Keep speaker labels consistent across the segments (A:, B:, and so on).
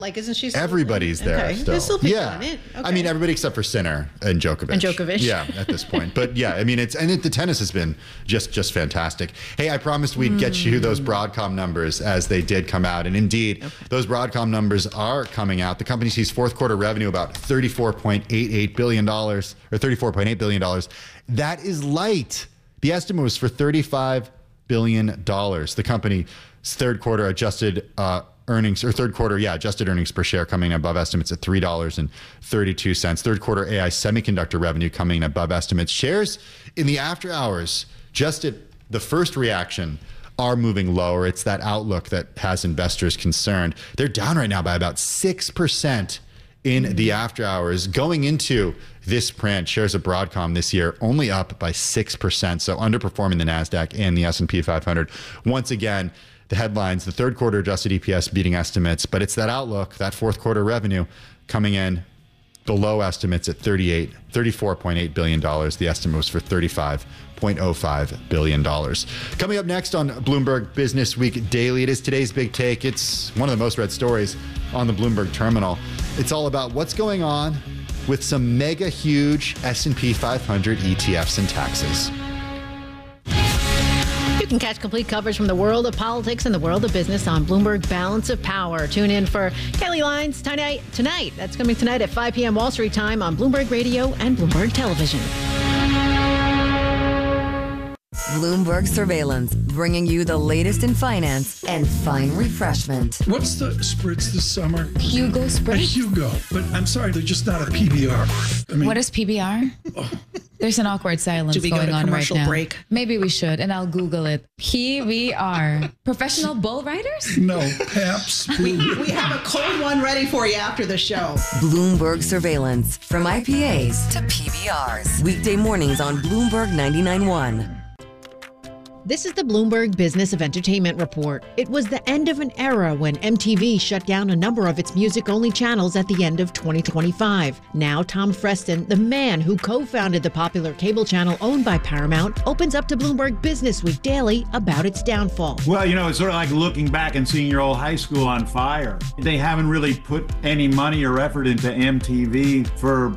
A: Like, isn't she still
B: Everybody's there
A: okay.
B: still.
A: They're still picking on it. Okay.
B: I mean, everybody except for Sinner and Djokovic.
A: Yeah,
B: at this point. But yeah, I mean, the tennis has been just fantastic. Hey, I promised we'd get you those Broadcom numbers as they did come out. And indeed, those Broadcom numbers are coming out. The company sees fourth quarter revenue about $34.88 billion, or $34.8 billion. That is light. The estimate was for $35 billion. The company's third quarter adjusted adjusted earnings per share coming above estimates at $3.32. Third quarter AI semiconductor revenue coming above estimates. Shares in the after hours, just at the first reaction, are moving lower. It's that outlook that has investors concerned. They're down right now by about 6% in the after hours. Going into this print, shares of Broadcom this year only up by 6%, so underperforming the NASDAQ and the S&P 500. Once again, the headlines, the third quarter adjusted EPS beating estimates, but it's that outlook, that fourth quarter revenue coming in below estimates at $34.8 billion. The estimate was for $35.05 billion. Coming up next on Bloomberg Business Week Daily, it is today's big take. It's one of the most read stories on the Bloomberg terminal. It's all about what's going on with some mega huge S&P 500 ETFs and taxes.
A: You can catch complete coverage from the world of politics and the world of business on Bloomberg Balance of Power. Tune in for Kelly Lyons tonight. That's coming tonight at 5 p.m. Wall Street time on Bloomberg Radio and Bloomberg Television.
C: Bloomberg Surveillance, bringing you the latest in finance and fine refreshment.
D: What's the spritz this summer?
C: Hugo
D: A
C: Spritz?
D: Hugo, but I'm sorry, they're just not a PBR. I mean,
E: What is PBR? There's an awkward silence
A: Should we
E: going
A: go to
E: on right
A: commercial
E: now.
A: break?
E: Maybe we should, and I'll Google it. PBR. Professional bull riders?
D: no, Pabst Blue.
F: We have a cold one ready for you after the show.
C: Bloomberg Surveillance, from IPAs to PBRs. Weekday mornings on Bloomberg 99.1.
A: This is the Bloomberg Business of Entertainment Report. It was the end of an era when MTV shut down a number of its music-only channels at the end of 2025. Now, Tom Freston, the man who co-founded the popular cable channel owned by Paramount, opens up to Bloomberg Business Week Daily about its downfall.
G: Well, it's sort of like looking back and seeing your old high school on fire. They haven't really put any money or effort into MTV for,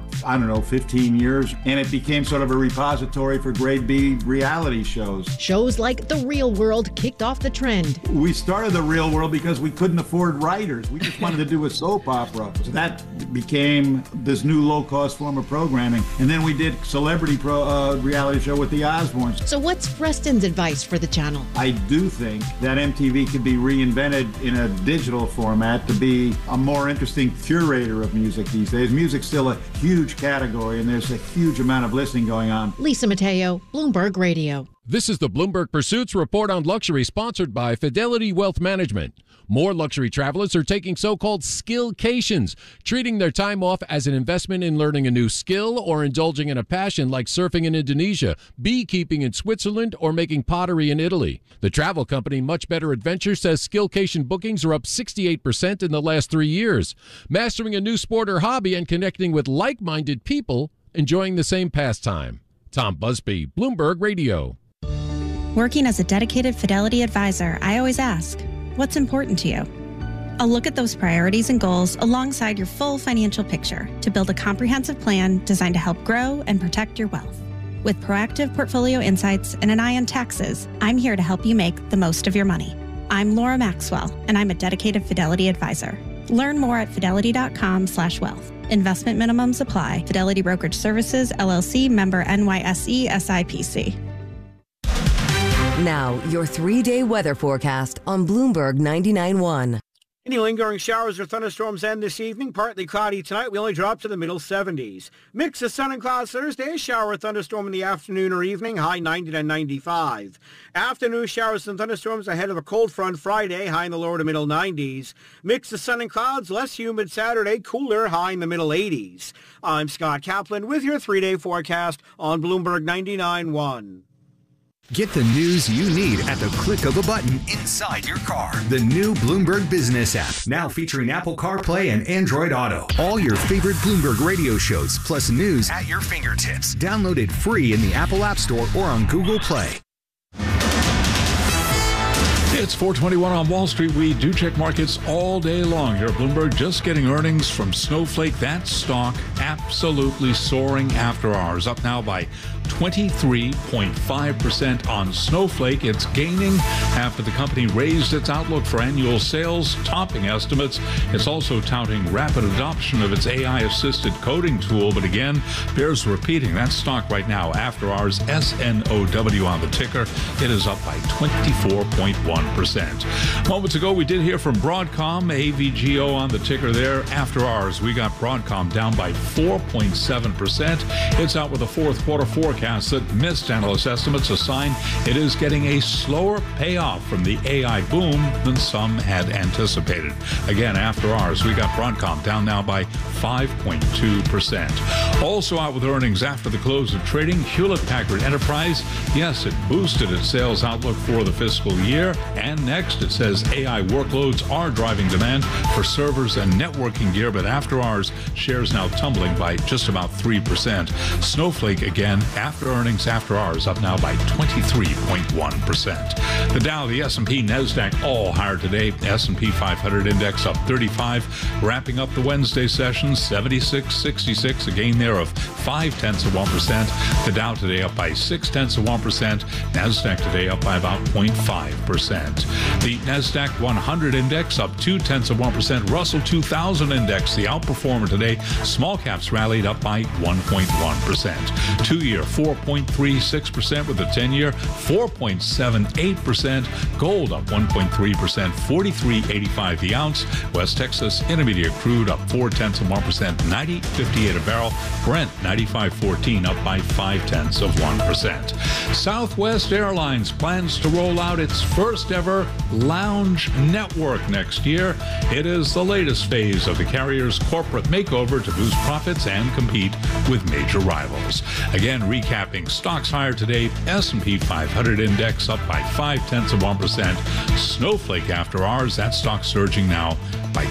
G: 15 years. And it became sort of a repository for grade B reality shows.
A: Shows like The Real World kicked off the trend.
G: We started The Real World because we couldn't afford writers. We just wanted to do a soap opera. So that became this new low-cost form of programming. And then we did celebrity reality show with the Osbournes.
A: So what's Freston's advice for the channel?
G: I do think that MTV could be reinvented in a digital format to be a more interesting curator of music these days. Music's still a huge category, and there's a huge amount of listening going on.
A: Lisa Mateo, Bloomberg Radio.
H: This is the Bloomberg Pursuits Report on Luxury, sponsored by Fidelity Wealth Management. More luxury travelers are taking so-called skillcations, treating their time off as an investment in learning a new skill or indulging in a passion like surfing in Indonesia, beekeeping in Switzerland, or making pottery in Italy. The travel company Much Better Adventure says skillcation bookings are up 68% in the last 3 years. Mastering a new sport or hobby and connecting with like-minded people enjoying the same pastime. Tom Busby, Bloomberg Radio.
I: Working as a dedicated Fidelity advisor, I always ask, what's important to you? I'll look at those priorities and goals alongside your full financial picture to build a comprehensive plan designed to help grow and protect your wealth. With proactive portfolio insights and an eye on taxes, I'm here to help you make the most of your money. I'm Laura Maxwell, and I'm a dedicated Fidelity advisor. Learn more at fidelity.com/wealth. Investment minimums apply. Fidelity Brokerage Services, LLC, member NYSE, SIPC.
C: Now, your 3-day weather forecast on Bloomberg 99.1.
J: Any lingering showers or thunderstorms end this evening. Partly cloudy tonight. We only drop to the middle 70s. Mix of sun and clouds Thursday. Shower or thunderstorm in the afternoon or evening. High 90 to 95. Afternoon showers and thunderstorms ahead of a cold front Friday. High in the lower to middle 90s. Mix of sun and clouds. Less humid Saturday. Cooler. High in the middle 80s. I'm Scott Kaplan with your 3-day forecast on Bloomberg 99.1.
K: Get the news you need at the click of a button inside your car. The new Bloomberg Business app, now featuring Apple CarPlay and Android Auto. All your favorite Bloomberg radio shows, plus news at your fingertips. Download it free in the Apple App Store or on Google Play.
L: It's 4:21 on Wall Street. We do check markets all day long here at Bloomberg. Just getting earnings from Snowflake. That stock absolutely soaring after hours. Up now by 23.5% on Snowflake. It's gaining after the company raised its outlook for annual sales, topping estimates. It's also touting rapid adoption of its AI-assisted coding tool. But again, bears repeating, that stock right now, after hours, SNOW on the ticker. It is up by 24.1%. Moments ago, we did hear from Broadcom, AVGO on the ticker there. After hours, we got Broadcom down by 4.7%. It's out with a fourth quarter forecast that missed analyst estimates, a sign it is getting a slower payoff from the AI boom than some had anticipated. Again, after hours, we got Broadcom down now by 5.2%. Also out with earnings after the close of trading, Hewlett-Packard Enterprise. Yes, it boosted its sales outlook for the fiscal year. And next, it says AI workloads are driving demand for servers and networking gear. But after hours, shares now tumbling by just about 3%. Snowflake again, after earnings, after hours, up now by 23.1%. The Dow, the S&P, NASDAQ all higher today. S&P 500 index up 35. Wrapping up the Wednesday session, 76.66, a gain there of 0.5%. The Dow today up by 0.6%. NASDAQ today up by about 0.5%. The NASDAQ 100 index up 0.2%. Russell 2000 index, the outperformer today. Small caps rallied up by 1.1%. 2-year 4.36% with the 10-year 4.78%. Gold up 1.3%, 43.85 the ounce. West Texas Intermediate crude up 0.4%, 90.58 a barrel. Brent 95.14 up by 0.5%. Southwest Airlines plans to roll out its first ever lounge network next year. It is the latest phase of the carrier's corporate makeover to boost profits and compete with major rivals. Again, recapping stocks higher today. S&P 500 index up by 0.5%. Snowflake after hours, that stock surging now by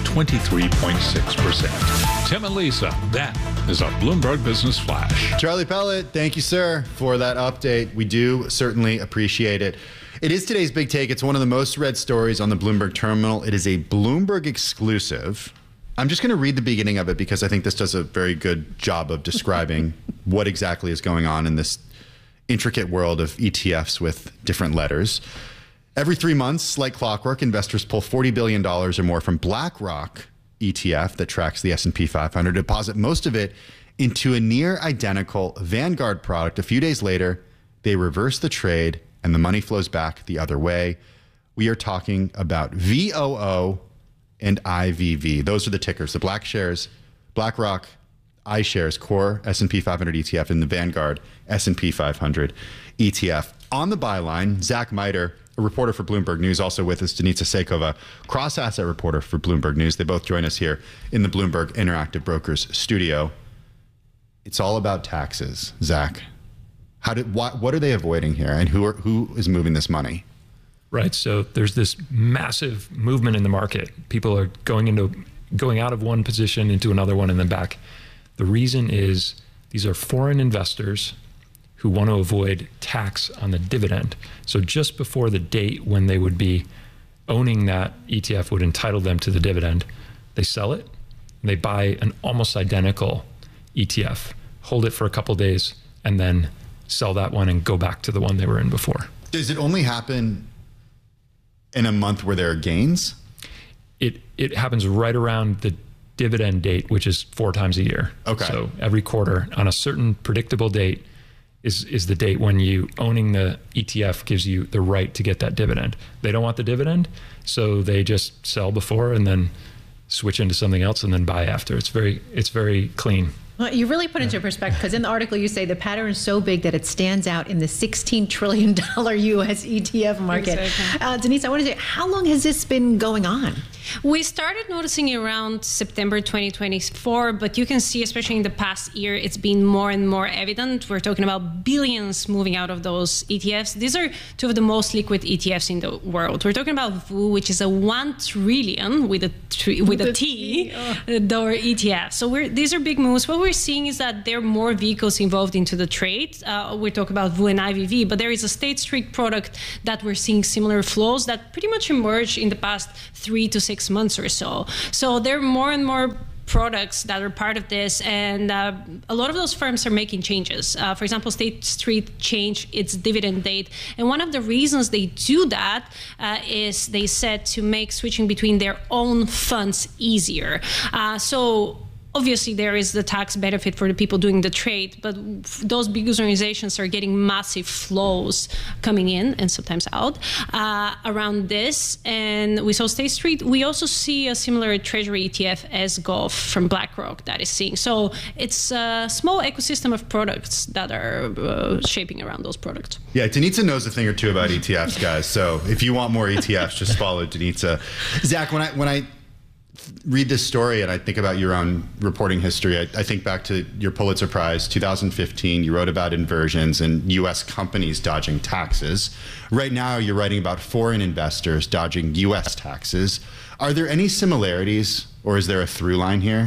L: 23.6%. Tim and Lisa, that is a Bloomberg Business Flash.
B: Charlie Pellet, thank you, sir, for that update. We do certainly appreciate it. It is today's big take. It's one of the most read stories on the Bloomberg terminal. It is a Bloomberg exclusive. I'm just going to read the beginning of it because I think this does a very good job of describing what exactly is going on in this intricate world of ETFs with different letters. Every 3 months, like clockwork, investors pull $40 billion or more from BlackRock ETF that tracks the S&P 500, deposit most of it into a near identical Vanguard product. A few days later, they reverse the trade and the money flows back the other way. We are talking about VOO and IVV. Those are the tickers, the Black shares, BlackRock iShares Core S&P 500 ETF and the Vanguard S&P 500 ETF. On the byline, Zach Miter, a reporter for Bloomberg News, also with us, Denitsa Sekova, cross-asset reporter for Bloomberg News. They both join us here in the Bloomberg Interactive Brokers studio. It's all about taxes, Zach. What are they avoiding here, and who is moving this money?
M: Right. So there's this massive movement in the market. People are going out of one position into another one and then back. The reason is these are foreign investors who want to avoid tax on the dividend. So just before the date when they would be owning that ETF would entitle them to the dividend, they sell it and they buy an almost identical ETF, hold it for a couple days, and then sell that one and go back to the one they were in before.
B: Does it only happen in a month where there are gains?
M: It happens right around the dividend date, which is 4 times a year.
B: Okay.
M: So every quarter on a certain predictable date is the date when you owning the ETF gives you the right to get that dividend. They don't want the dividend, so they just sell before and then switch into something else and then buy after. It's very clean.
N: Well, you really put into perspective, because in the article you say the pattern is so big that it stands out in the $16 trillion U.S. ETF market. Exactly. Denise, I want to say, how long has this been going on?
O: We started noticing it around September 2024, but you can see, especially in the past year, it's been more and more evident. We're talking about billions moving out of those ETFs. These are two of the most liquid ETFs in the world. We're talking about VOO, which is a 1 trillion with a T dollar ETF. So these are big moves. What we're seeing is that there are more vehicles involved into the trade. We talk about VOO and IVV, but there is a State Street product that we're seeing similar flows that pretty much emerged in the past 3 to 6 months or so. So there are more and more products that are part of this, and a lot of those firms are making changes. For example, State Street changed its dividend date, and one of the reasons they do that is they said to make switching between their own funds easier. So obviously, there is the tax benefit for the people doing the trade, but those big organizations are getting massive flows coming in and sometimes out around this. And we saw State Street. We also see a similar treasury ETF as Gulf from BlackRock that is seeing. So it's a small ecosystem of products that are shaping around those products.
B: Yeah, Denitsa knows a thing or two about ETFs, guys. So if you want more ETFs, just follow Denitsa. Zach, when I read this story and I think about your own reporting history, I think back to your Pulitzer Prize, 2015. You wrote about inversions and U.S. companies dodging taxes. Right now, you're writing about foreign investors dodging U.S. taxes. Are there any similarities, or is there a through line here?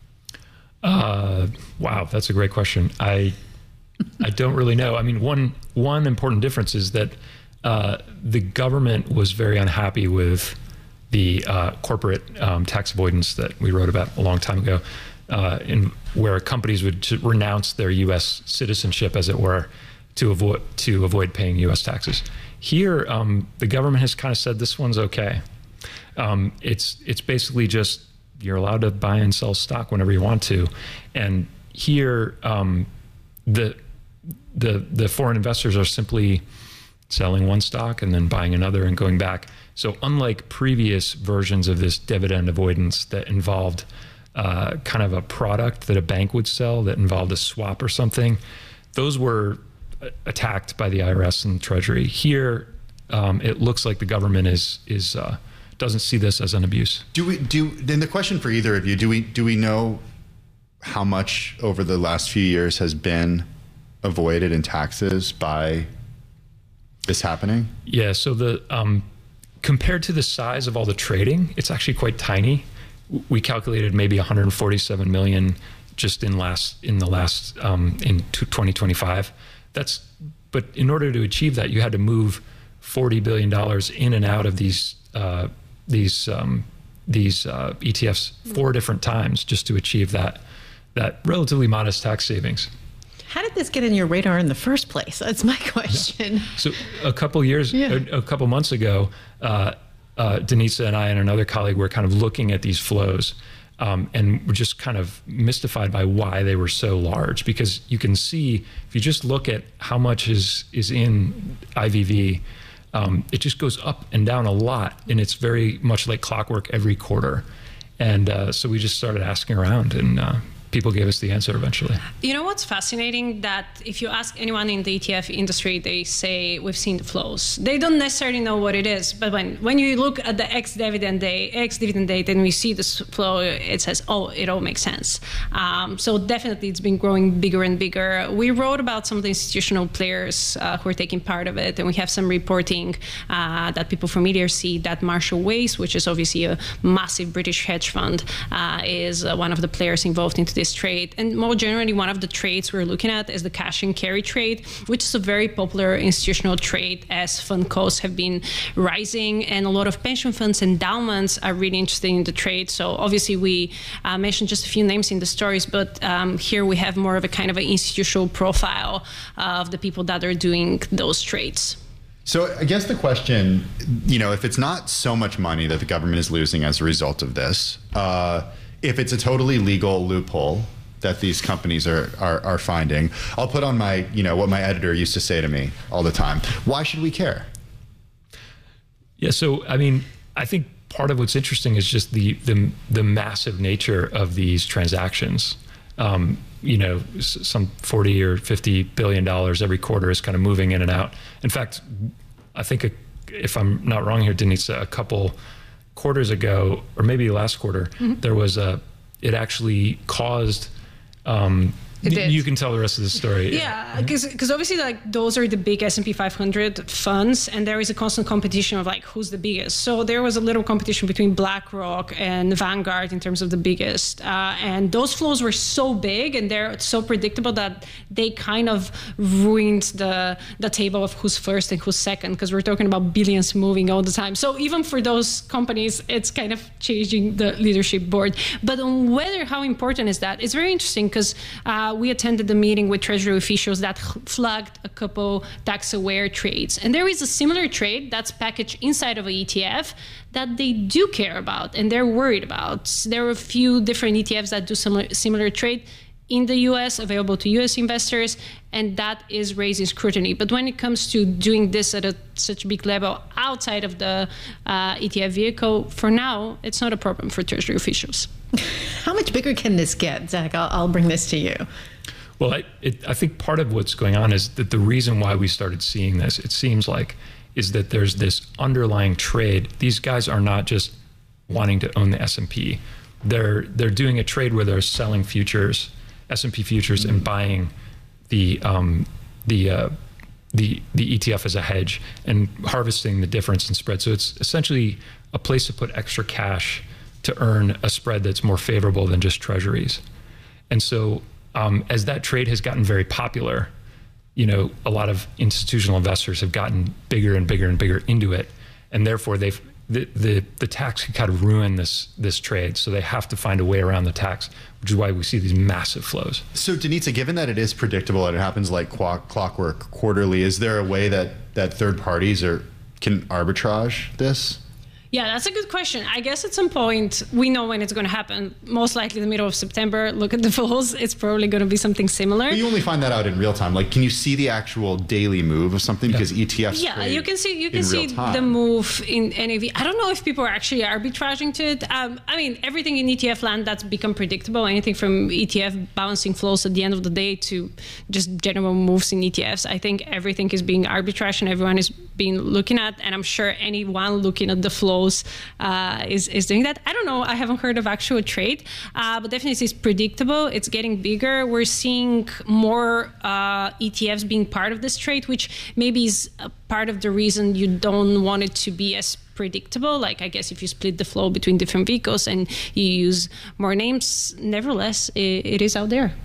M: Wow, that's a great question. I don't really know. I mean, one important difference is that the government was very unhappy with the corporate tax avoidance that we wrote about a long time ago, where companies would renounce their U.S. citizenship, as it were, to avoid paying U.S. taxes. Here, the government has kind of said this one's okay. It's basically just you're allowed to buy and sell stock whenever you want to, and here the foreign investors are simply selling one stock and then buying another and going back. So unlike previous versions of this dividend avoidance that involved kind of a product that a bank would sell that involved a swap or something, those were attacked by the IRS and Treasury. Here, it looks like the government doesn't see this as an abuse.
B: Then the question for either of you, do we know how much over the last few years has been avoided in taxes by this happening?
M: Yeah, so compared to the size of all the trading, it's actually quite tiny. We calculated maybe 147 million just in 2025. But in order to achieve that, you had to move $40 billion in and out of these ETFs 4 different times just to achieve that relatively modest tax savings.
N: How did this get in your radar in the first place? That's my question.
M: Yeah. So a couple months ago, Denitsa and I and another colleague were kind of looking at these flows, and we're just kind of mystified by why they were so large. Because you can see, if you just look at how much is in IVV, it just goes up and down a lot, and it's very much like clockwork every quarter. And so we just started asking around, and people gave us the answer eventually.
O: You know what's fascinating? That if you ask anyone in the ETF industry, they say we've seen the flows. They don't necessarily know what it is, but when you look at the ex-dividend date, and we see this flow, it says, oh, it all makes sense. So definitely it's been growing bigger and bigger. We wrote about some of the institutional players who are taking part of it, and we have some reporting that people from media see that Marshall Wace, which is obviously a massive British hedge fund, is one of the players involved into this trade. And more generally, one of the trades we're looking at is the cash and carry trade, which is a very popular institutional trade as fund costs have been rising, and a lot of pension funds and endowments are really interested in the trade. So obviously we mentioned just a few names in the stories, but here we have more of a kind of an institutional profile of the people that are doing those trades.
B: So I guess the question, if it's not so much money that the government is losing as a result of this, if it's a totally legal loophole that these companies are finding, I'll put on my, what my editor used to say to me all the time. Why should we care?
M: Yeah, so I mean, I think part of what's interesting is just the massive nature of these transactions. Some 40 or $50 billion every quarter is kind of moving in and out. In fact, I think if I'm not wrong here, Denitsa, a couple quarters ago, or maybe last quarter, there was it actually caused, you can tell the rest of the story.
O: Yeah, because obviously like those are the big S&P 500 funds, and there is a constant competition of like who's the biggest. So there was a little competition between BlackRock and Vanguard in terms of the biggest, and those flows were so big and they're so predictable that they kind of ruined the table of who's first and who's second, because we're talking about billions moving all the time. So even for those companies, it's kind of changing the leadership board. But on whether how important is that, it's very interesting because we attended the meeting with Treasury officials that flagged a couple tax-aware trades. And there is a similar trade that's packaged inside of an ETF that they do care about and they're worried about. There are a few different ETFs that do similar trade in the US, available to US investors, and that is raising scrutiny. But when it comes to doing this at such a big level outside of the ETF vehicle, for now, it's not a problem for Treasury officials.
N: How much bigger can this get? Zach, I'll bring this to you.
M: Well, I think part of what's going on is that the reason why we started seeing this, it seems like, is that there's this underlying trade. These guys are not just wanting to own the S&P. They're doing a trade where they're selling futures, S&P futures, and buying the ETF as a hedge and harvesting the difference in spread. So it's essentially a place to put extra cash to earn a spread that's more favorable than just treasuries. And so as that trade has gotten very popular, a lot of institutional investors have gotten bigger and bigger and bigger into it, and therefore the tax can kind of ruin this trade. So they have to find a way around the tax, which is why we see these massive flows.
B: So Denitza, given that it is predictable and it happens like clockwork quarterly, is there a way that third parties can arbitrage this?
O: Yeah, that's a good question. I guess at some point, we know when it's going to happen. Most likely the middle of September. Look at the flows. It's probably going to be something similar.
B: But you only find that out in real time. Like, can you see the actual daily move of something? Because ETFs trade
O: you can see the move in NAV. I don't know if people are actually arbitraging to it. I mean, everything in ETF land that's become predictable, anything from ETF balancing flows at the end of the day to just general moves in ETFs. I think everything is being arbitraged and everyone is being looking at, and I'm sure anyone looking at the flows is doing that. I don't know. I haven't heard of actual trade, but definitely it's predictable. It's getting bigger. We're seeing more ETFs being part of this trade, which maybe is a part of the reason you don't want it to be as predictable. Like, I guess if you split the flow between different vehicles and you use more names, nevertheless, it is out there.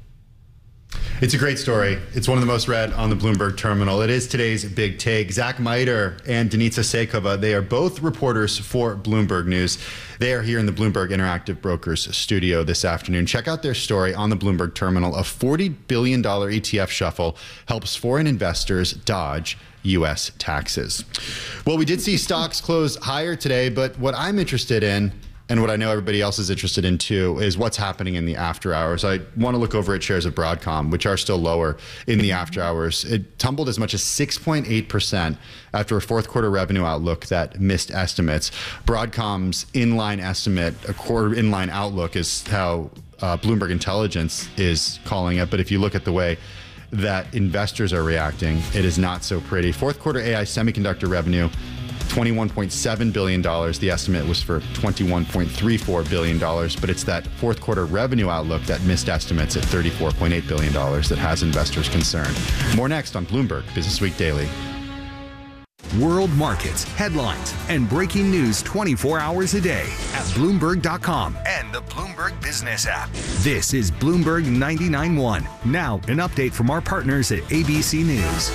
B: It's a great story. It's one of the most read on the Bloomberg terminal. It is today's big take. Zach Miter and Denitza Sekova, they are both reporters for Bloomberg News. They are here in the Bloomberg Interactive Brokers studio this afternoon. Check out their story on the Bloomberg terminal. A $40 billion ETF shuffle helps foreign investors dodge U.S. taxes. Well, we did see stocks close higher today, but what I'm interested in, and what I know everybody else is interested in too, is what's happening in the after hours. I want to look over at shares of Broadcom, which are still lower in the after hours. It tumbled as much as 6.8% after a fourth quarter revenue outlook that missed estimates. Broadcom's inline estimate, a quarter inline outlook, is how Bloomberg Intelligence is calling it. But if you look at the way that investors are reacting, it is not so pretty. Fourth quarter AI semiconductor revenue, $21.7 billion. The estimate was for $21.34 billion, but it's that fourth quarter revenue outlook that missed estimates at $34.8 billion that has investors concerned. More next on Bloomberg Businessweek Daily.
K: World markets, headlines, and breaking news 24 hours a day at Bloomberg.com and the Bloomberg Business app. This is Bloomberg 99.1. Now, an update from our partners at ABC News.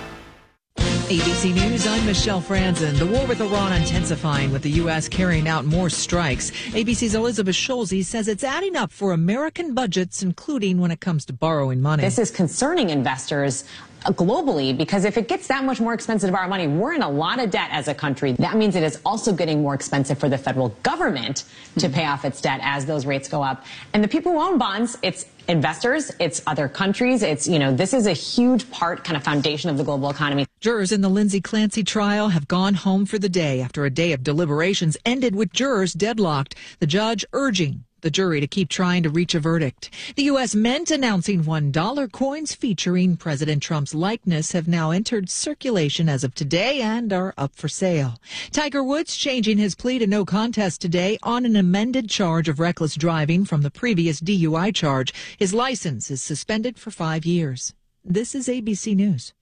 P: ABC News, I'm Michelle Franzen. The war with Iran intensifying, with the U.S. carrying out more strikes. ABC's Elizabeth Schulze says it's adding up for American budgets, including when it comes to borrowing money.
Q: This is concerning investors globally, because if it gets that much more expensive to borrow money, we're in a lot of debt as a country. That means it is also getting more expensive for the federal government to pay off its debt as those rates go up. And the people who own bonds, it's investors, it's other countries, it's, this is a huge part, kind of foundation of the global economy.
P: Jurors in the Lindsay Clancy trial have gone home for the day after a day of deliberations ended with jurors deadlocked. The judge urging the jury to keep trying to reach a verdict. The U.S. Mint announcing $1 coins featuring President Trump's likeness have now entered circulation as of today and are up for sale. Tiger Woods changing his plea to no contest today on an amended charge of reckless driving from the previous DUI charge. His license is suspended for 5 years. This is ABC News.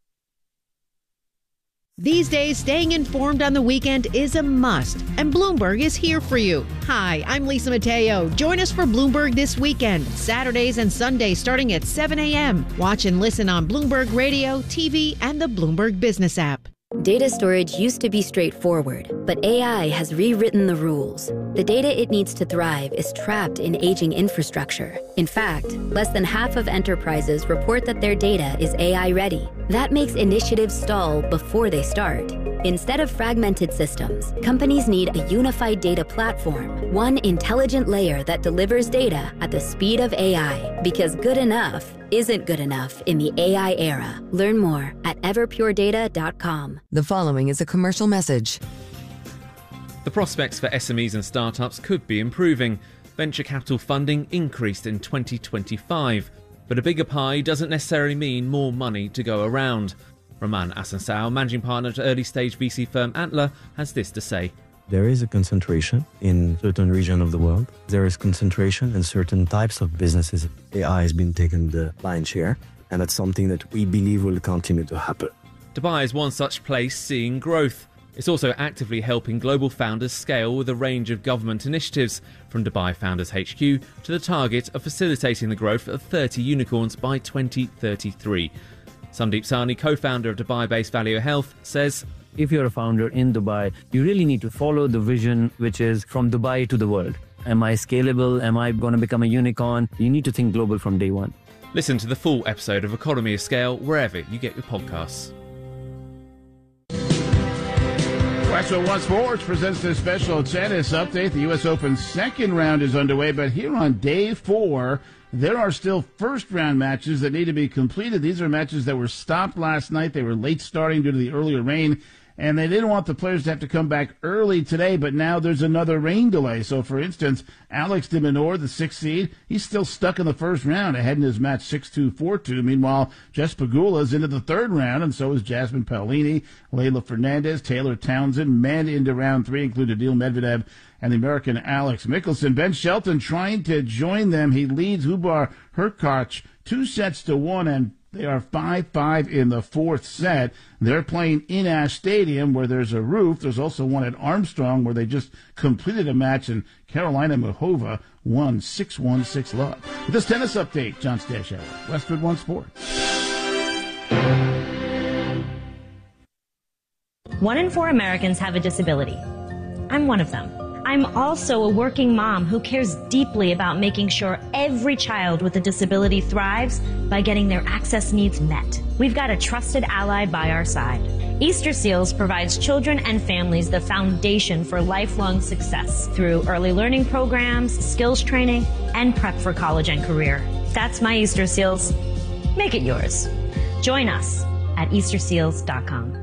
A: These days, staying informed on the weekend is a must, and Bloomberg is here for you. Hi, I'm Lisa Mateo. Join us for Bloomberg This Weekend, Saturdays and Sundays starting at 7 a.m. Watch and listen on Bloomberg Radio, TV, and the Bloomberg Business app.
R: Data storage used to be straightforward, but AI has rewritten the rules. The data it needs to thrive is trapped in aging infrastructure. In fact, less than half of enterprises report that their data is AI ready. That makes initiatives stall before they start. Instead of fragmented systems, companies need a unified data platform, one intelligent layer that delivers data at the speed of AI. Because good enough isn't good enough in the AI era. Learn more at everpuredata.com.
C: The following is a commercial message.
S: The prospects for SMEs and startups could be improving. Venture capital funding increased in 2025, but a bigger pie doesn't necessarily mean more money to go around. Roman Asansao, managing partner to early-stage VC firm Antler, has this to say.
T: There is a concentration in certain regions of the world. There is concentration in certain types of businesses. AI has been taking the lion's share, and that's something that we believe will continue to happen.
S: Dubai is one such place seeing growth. It's also actively helping global founders scale with a range of government initiatives, from Dubai Founders HQ to the target of facilitating the growth of 30 unicorns by 2033. Sandeep Sahni, co-founder of Dubai-based Valeo Health, says,
U: if you're a founder in Dubai, you really need to follow the vision, which is from Dubai to the world. Am I scalable? Am I going to become a unicorn? You need to think global from day one.
S: Listen to the full episode of Economy of Scale wherever you get your podcasts.
V: Westwood One Sports presents this special tennis update. The U.S. Open second round is underway, but here on day 4, there are still first-round matches that need to be completed. These are matches that were stopped last night. They were late starting due to the earlier rain, and they didn't want the players to have to come back early today, but now there's another rain delay. So, for instance, Alex de Minaur, the 6th seed, he's still stuck in the first round, ahead in his match 6-2, 4-2. Meanwhile, Jess Pegula is into the third round, and so is Jasmine Paolini, Leylah Fernandez, Taylor Townsend. Men into round 3 include Adil Medvedev and the American Alex Mickelson. Ben Shelton trying to join them. He leads Hubert Hurkacz 2-1, and they are 5-5 in the fourth set. They're playing in Ash Stadium, where there's a roof. There's also one at Armstrong, where they just completed a match, and Carolina Muchova won 6-1, 6-love. With this tennis update, John Stashower, Westwood One Sports.
W: 1 in 4 Americans have a disability. I'm one of them. I'm also a working mom who cares deeply about making sure every child with a disability thrives by getting their access needs met. We've got a trusted ally by our side. Easter Seals provides children and families the foundation for lifelong success through early learning programs, skills training, and prep for college and career. That's my Easter Seals. Make it yours. Join us at EasterSeals.com.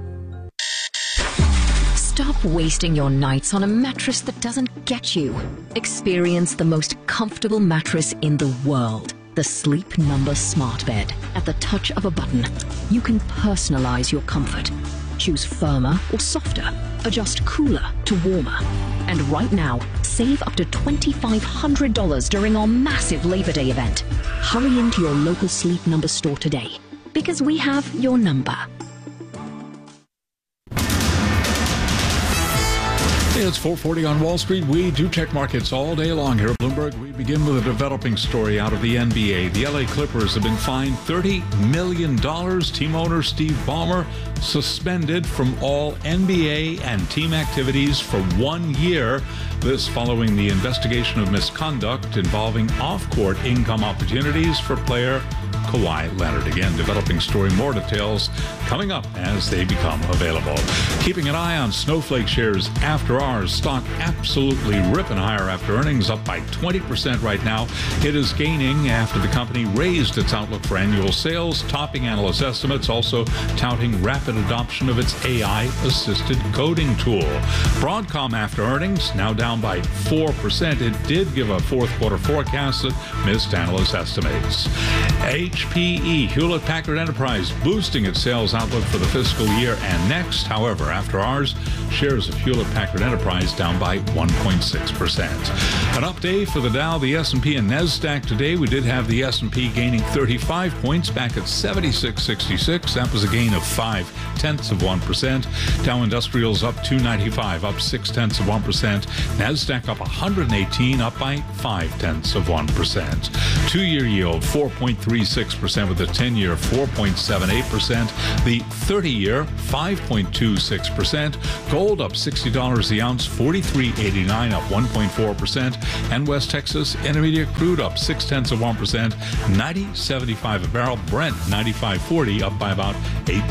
X: Stop wasting your nights on a mattress that doesn't get you. Experience the most comfortable mattress in the world. The Sleep Number Smart Bed. At the touch of a button, you can personalize your comfort. Choose firmer or softer. Adjust cooler to warmer. And right now, save up to $2,500 during our massive Labor Day event. Hurry into your local Sleep Number store today, because we have your number.
L: It's 4:40 on Wall Street. We do check markets all day long here at Bloomberg. We begin with a developing story out of the NBA. The LA Clippers have been fined $30 million. Team owner Steve Ballmer suspended from all NBA and team activities for 1 year. This following the investigation of misconduct involving off-court income opportunities for player Kawhi Leonard. Again, developing story. More details coming up as they become available. Keeping an eye on Snowflake shares after hours. Stock absolutely ripping higher after earnings, up by 20% right now. It is gaining after the company raised its outlook for annual sales, topping analyst estimates, also touting rapid adoption of its AI-assisted coding tool. Broadcom after earnings, now down by 4%. It did give a fourth quarter forecast that missed analyst estimates. HPE, Hewlett-Packard Enterprise, boosting its sales outlook for the fiscal year and next. However, after hours, shares of Hewlett-Packard Enterprise down by 1.6%. An up day for the Dow, the S&P, and NASDAQ today. We did have the S&P gaining 35 points back at 76.66. That was a gain of 0.5%. Dow Industrials up 295, up 0.6%. NASDAQ up 118, up by 0.5%. 2-year yield 4.36% with the 10-year 4.78%. The 30-year 5.26%. Gold up $60 the ounce, 43.89, up 1.4%. And West Texas Intermediate crude up 0.6%, 90.75 a barrel. Brent 95.40, up by about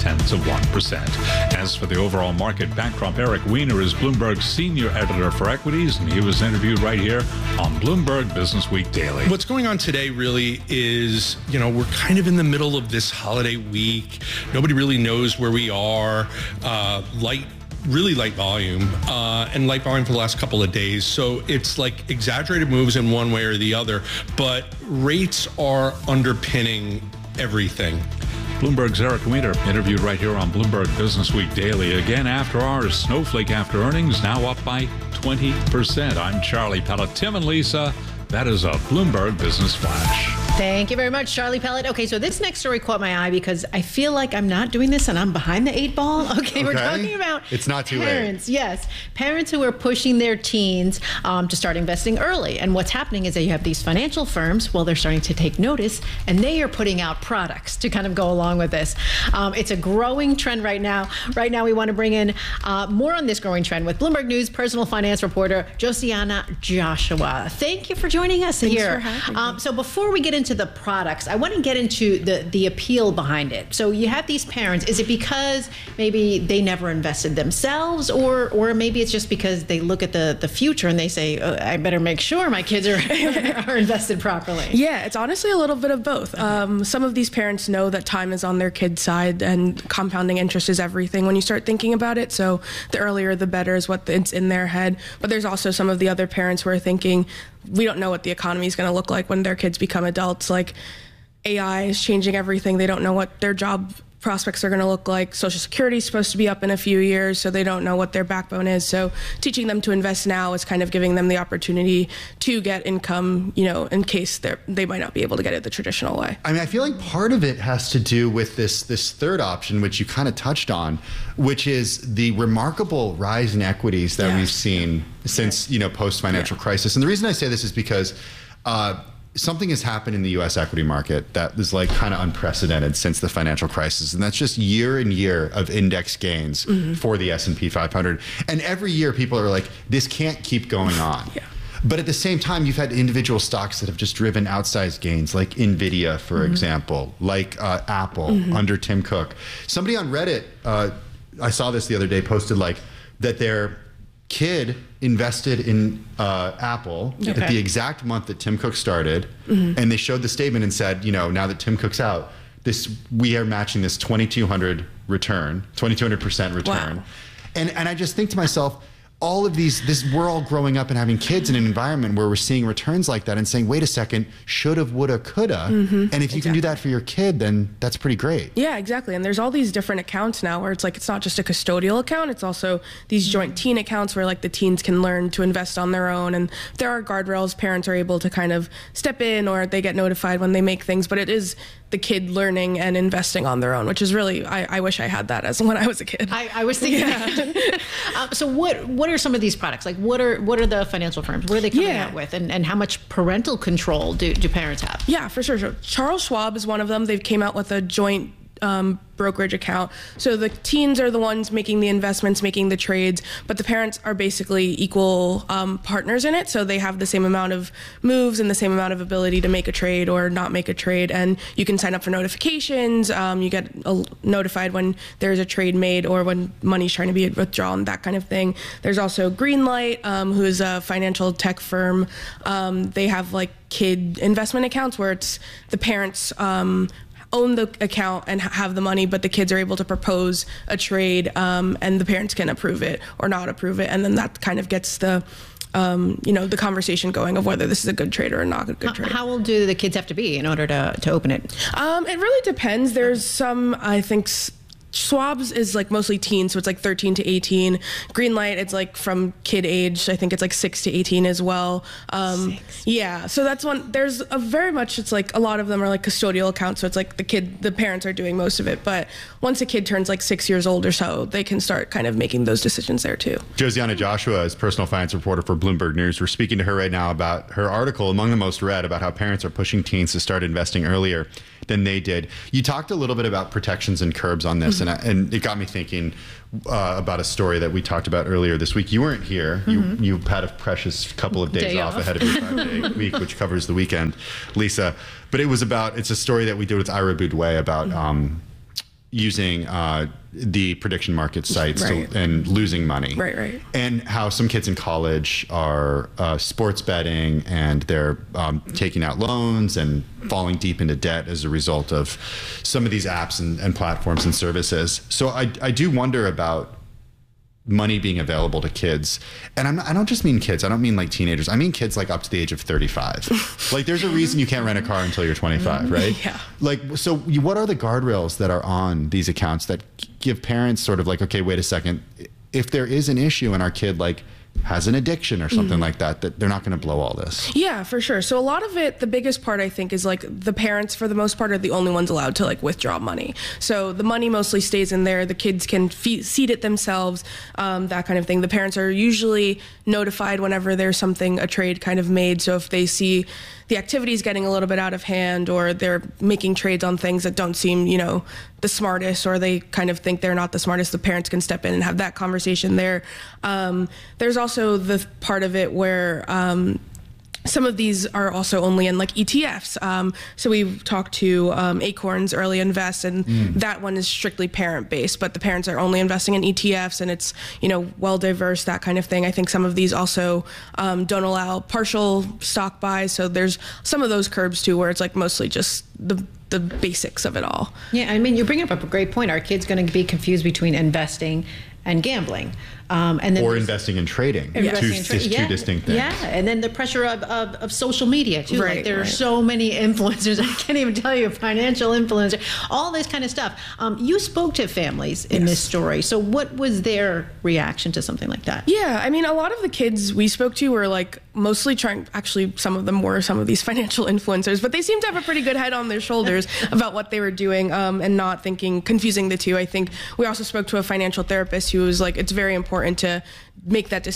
L: 0.8%. As for the overall market backdrop, Eric Weiner is Bloomberg's senior editor for equities, and he was interviewed right here on Bloomberg Business Week Daily.
D: What's going on today really is, we're kind of in the middle of this holiday week. Nobody really knows where we are. Really light volume, and light volume for the last couple of days. So it's like exaggerated moves in one way or the other, but rates are underpinning everything.
L: Bloomberg's Eric Weiner, interviewed right here on Bloomberg Business Week Daily. Again, after hours, Snowflake after earnings, now up by 20%. I'm Charlie Pellet. Tim and Lisa, that is a Bloomberg Business Flash.
N: Thank you very much, Charlie Pellet. Okay, so this next story caught my eye because I feel like I'm not doing this and I'm behind the 8 ball. Okay, we're talking about
B: it's not too
N: parents.
B: late.
N: Yes, parents who are pushing their teens to start investing early. And what's happening is that you have these financial firms, well, they're starting to take notice, and they are putting out products to kind of go along with this. It's a growing trend right now. Right now, we want to bring in more on this growing trend with Bloomberg News personal finance reporter Josiana Joshua. Thank you for joining us here.
E: Thanks for having me.
N: So before we get into the products, I want to get into the appeal behind it. So you have these parents. Is it because maybe they never invested themselves, or maybe it's just because they look at the future and they say, I better make sure my kids are invested properly?
E: Yeah, it's honestly a little bit of both. Some of these parents know that time is on their kids' side and compounding interest is everything when you start thinking about it. So the earlier the better is what it's in their head. But there's also some of the other parents who are thinking, we don't know what the economy is going to look like when their kids become adults. Like, AI is changing everything. They don't know what their job prospects are going to look like. Social Security is supposed to be up in a few years, so they don't know what their backbone is. So teaching them to invest now is kind of giving them the opportunity to get income, in case they might not be able to get it the traditional way.
B: I mean, I feel like part of it has to do with this third option, which you kind of touched on, which is the remarkable rise in equities that we've seen since, post-financial crisis. And the reason I say this is because something has happened in the U.S. equity market that is like kind of unprecedented since the financial crisis. And that's just year and year of index gains for the S&P 500. And every year people are like, this can't keep going on. But at the same time, you've had individual stocks that have just driven outsized gains, like NVIDIA, for example, like Apple under Tim Cook. Somebody on Reddit, I saw this the other day, posted that their kid invested in Apple at the exact month that Tim Cook started, and they showed the statement and said, now that Tim Cook's out, we are matching this 2,200% return. Wow. And I just think to myself, all of we're all growing up and having kids in an environment where we're seeing returns like that and saying, wait a second, shoulda, woulda, coulda. And if you can do that for your kid, then that's pretty great.
E: Yeah, exactly. And there's all these different accounts now where it's like, it's not just a custodial account. It's also these joint teen accounts where the teens can learn to invest on their own. And there are guardrails. Parents are able to kind of step in, or they get notified when they make things. But it is the kid learning and investing on their own, which is really, I wish I had that as when I was a kid.
N: I was thinking that. So what are some of these products? Like, what are the financial firms? What are they coming out with? And how much parental control do parents have?
E: Yeah, for sure. So Charles Schwab is one of them. They've came out with a joint brokerage account. So the teens are the ones making the investments, making the trades, but the parents are basically equal partners in it. So they have the same amount of moves and the same amount of ability to make a trade or not make a trade. And you can sign up for notifications. You get notified when there's a trade made or when money's trying to be withdrawn, that kind of thing. There's also Greenlight, who is a financial tech firm. They have like kid investment accounts where it's the parents own the account and have the money, but the kids are able to propose a trade, and the parents can approve it or not approve it, and then that kind of gets the the conversation going of whether this is a good trade or not a good trade.
N: How old do the kids have to be in order to open it?
E: It really depends. There's some, I think, Schwab's is like mostly teens, so it's like 13 to 18. Greenlight, it's like from kid age. I think it's like 6 to 18 as well. Yeah, so that's one. There's a very much, it's like a lot of them are like custodial accounts, so it's like the parents are doing most of it. But once a kid turns like 6 years old or so, they can start kind of making those decisions there too.
B: Josiana Joshua is personal finance reporter for Bloomberg News. We're speaking to her right now about her article, among the most read, about how parents are pushing teens to start investing earlier than they did. You talked a little bit about protections and curbs on this, and it got me thinking about a story that we talked about earlier this week. You weren't here. You had a precious couple of days off ahead of your 5-day week, which covers the weekend, Lisa. But it's a story that we did with Ira Boudouet about using the prediction market sites and losing money.
E: Right.
B: And how some kids in college are sports betting, and they're taking out loans and falling deep into debt as a result of some of these apps and platforms and services. So I do wonder about money being available to kids. And I don't just mean kids. I don't mean like teenagers. I mean kids like up to the age of 35. Like there's a reason you can't rent a car until you're 25, right?
E: Yeah.
B: Like, so what are the guardrails that are on these accounts that give parents sort of like, okay, wait a second, if there is an issue and our kid like has an addiction or something like that they're not going to blow all this?
E: Yeah, for sure. So a lot of it, the biggest part I think is like the parents for the most part are the only ones allowed to like withdraw money. So the money mostly stays in there. The kids can seed it themselves, that kind of thing. The parents are usually notified whenever there's a trade kind of made. So if they see the activity is getting a little bit out of hand, or they're making trades on things that don't seem, the smartest, or they kind of think they're not the smartest, the parents can step in and have that conversation there. There's also the part of it where some of these are also only in like ETFs. So we've talked to Acorns Early Invest, and that one is strictly parent based, but the parents are only investing in ETFs, and it's, well diverse, that kind of thing. I think some of these also don't allow partial stock buys. So there's some of those curbs too, where it's like mostly just the basics of it all.
N: Yeah, I mean, you're bringing up a great point. Our kids going to be confused between investing and gambling. And then
B: investing in trading. Two distinct things.
N: Yeah, and then the pressure of social media too.
E: Right,
N: like there are so many influencers. I can't even tell you, financial influencer, all this kind of stuff. You spoke to families in this story. So what was their reaction to something like that?
E: Yeah, I mean, a lot of the kids we spoke to were like mostly actually some of them were some of these financial influencers, but they seemed to have a pretty good head on their shoulders about what they were doing, and not confusing the two. I think we also spoke to a financial therapist who was like, it's very important to make that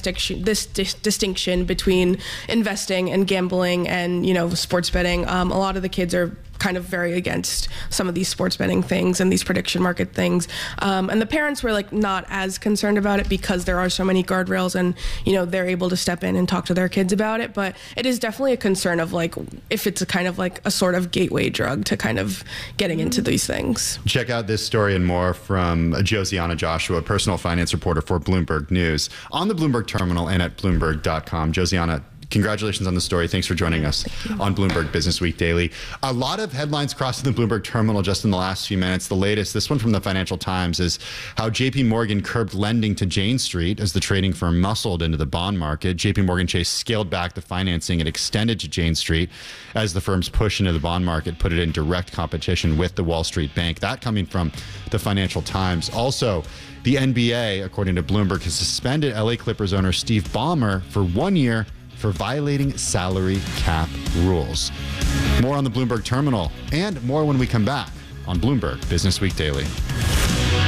E: distinction between investing and gambling and sports betting. A lot of the kids are kind of very against some of these sports betting things and these prediction market things, and the parents were like not as concerned about it because there are so many guardrails, and they're able to step in and talk to their kids about it. But it is definitely a concern of like if it's a kind of like a sort of gateway drug to kind of getting into these things.
B: Check out this story and more from Josiana Joshua, personal finance reporter for Bloomberg News, on the Bloomberg Terminal and at Bloomberg.com. Josiana, congratulations on the story. Thanks for joining us on Bloomberg Business Week Daily. A lot of headlines crossing the Bloomberg Terminal just in the last few minutes. The latest, this one from the Financial Times, is how JP Morgan curbed lending to Jane Street as the trading firm muscled into the bond market. JP Morgan Chase scaled back the financing it extended to Jane Street as the firm's push into the bond market put it in direct competition with the Wall Street Bank. That coming from the Financial Times. Also, the NBA, according to Bloomberg, has suspended LA Clippers owner Steve Ballmer for 1 year for violating salary cap rules. More on the Bloomberg Terminal and more when we come back on Bloomberg Business Week Daily.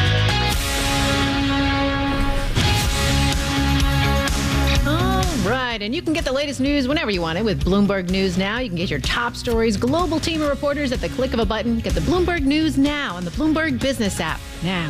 N: All right. right, and you can get the latest news whenever you want it with Bloomberg News Now. You can get your top stories, global team of reporters at the click of a button. Get the Bloomberg News Now on the Bloomberg Business app now.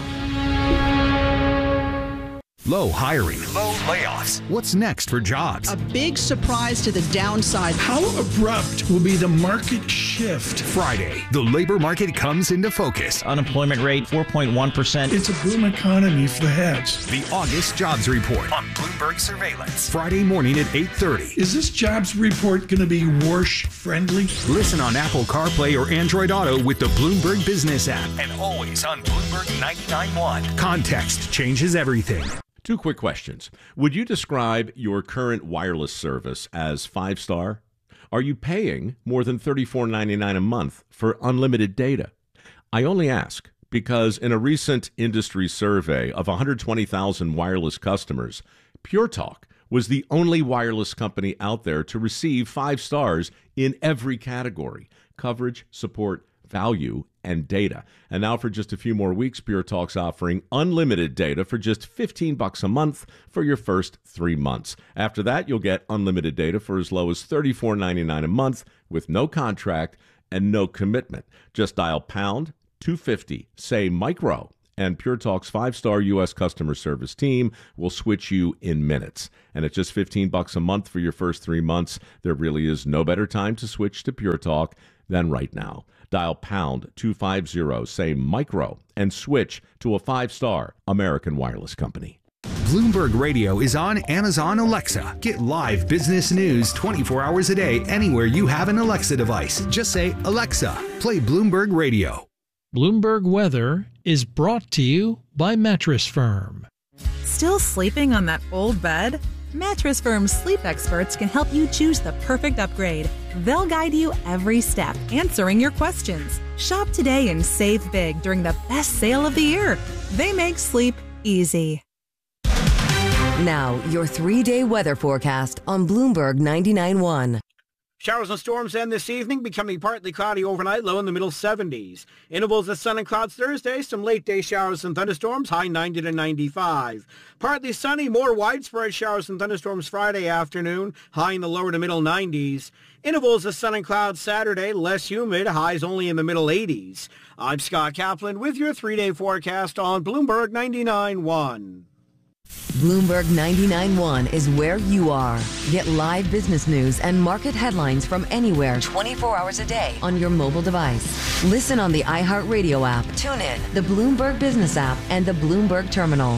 K: Low hiring. Low layoffs. What's next for jobs?
F: A big surprise to the downside.
G: How abrupt will be the market shift?
K: Friday, the labor market comes into focus.
H: Unemployment rate, 4.1%.
G: It's a boom economy for the heads.
K: The August Jobs Report on Bloomberg Surveillance. Friday morning at 8:30.
G: Is this jobs report going to be Warsh-friendly?
K: Listen on Apple CarPlay or Android Auto with the Bloomberg Business app. And always on Bloomberg 99.1. Context changes everything.
I: 2 quick questions. Would you describe your current wireless service as 5-star? Are you paying more than $34.99 a month for unlimited data? I only ask because in a recent industry survey of 120,000 wireless customers, Pure Talk was the only wireless company out there to receive 5 stars in every category: coverage, support, value, and data. And now for just a few more weeks, Pure Talk's offering unlimited data for just $15 a month for your first 3 months. After that, you'll get unlimited data for as low as $34.99 a month with no contract and no commitment. Just dial pound 250, say micro, and Pure Talk's 5-star U.S. customer service team will switch you in minutes. And at just $15 a month for your first 3 months, there really is no better time to switch to Pure Talk than right now. Dial pound 250, say micro, and switch to a 5-star American wireless company.
K: Bloomberg Radio is on Amazon Alexa. Get live business news 24 hours a day anywhere you have an Alexa device. Just say, Alexa, play Bloomberg Radio.
Y: Bloomberg Weather is brought to you by Mattress Firm.
Z: Still sleeping on that old bed? Mattress Firm's sleep experts can help you choose the perfect upgrade. They'll guide you every step, answering your questions. Shop today and save big during the best sale of the year. They make sleep easy.
C: Now, your 3-day weather forecast on Bloomberg 99.1.
J: Showers and storms end this evening, becoming partly cloudy overnight, low in the middle 70s. Intervals of sun and clouds Thursday, some late-day showers and thunderstorms, high 90 to 95. Partly sunny, more widespread showers and thunderstorms Friday afternoon, high in the lower to middle 90s. Intervals of sun and clouds Saturday, less humid, highs only in the middle 80s. I'm Scott Kaplan with your 3-day forecast on Bloomberg 99.1.
C: Bloomberg 99.1 is where you are. Get live business news and market headlines from anywhere 24 hours a day on your mobile device. Listen on the iHeartRadio app, tune in, the Bloomberg Business app, and the Bloomberg Terminal.